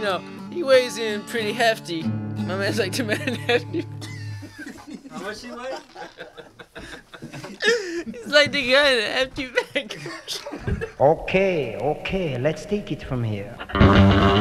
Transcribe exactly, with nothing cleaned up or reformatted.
know, he weighs in pretty hefty. My man's like the man hefty. How much he weigh? He's like the guy in a hefty bag. Okay, okay, let's take it from here.